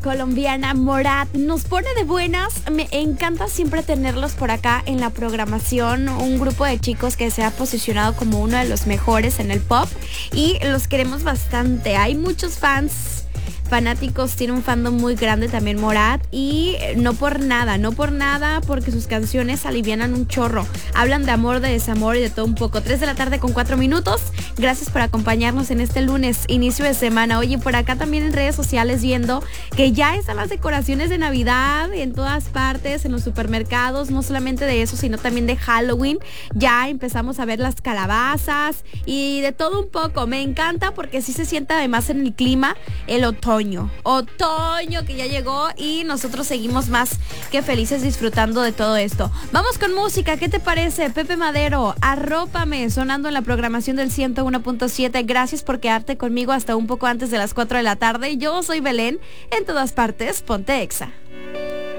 colombiana Morat nos pone de buenas. Me encanta siempre tenerlos por acá en la programación. Un grupo de chicos que se ha posicionado como uno de los mejores en el pop y los queremos bastante. Hay muchos fanáticos, tiene un fandom muy grande también Morat y no por nada, porque sus canciones alivianan un chorro. Hablan de amor, de desamor y de todo un poco. 3 de la tarde con 4 minutos. Gracias por acompañarnos en este lunes, inicio de semana. Oye, por acá también en redes sociales viendo que ya están las decoraciones de Navidad en todas partes, en los supermercados, no solamente de eso, sino también de Halloween. Ya empezamos a ver las calabazas y de todo un poco. Me encanta porque sí se siente además en el clima el otoño que ya llegó y nosotros seguimos más que felices disfrutando de todo esto. Vamos con música, ¿qué te parece? Pepe Madero, Arrópame, sonando en la programación del 101.7. Gracias por quedarte conmigo hasta un poco antes de las 4 de la tarde. Yo soy Belén, en todas partes, ponte Exa.